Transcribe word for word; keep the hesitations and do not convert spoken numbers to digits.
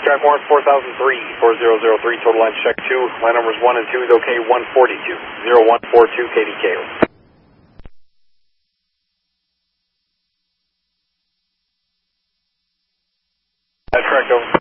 track warrant four thousand three, four zero zero three, total line check two, line numbers one and two is okay, one forty-two, zero one four two K D K. That's correct, over.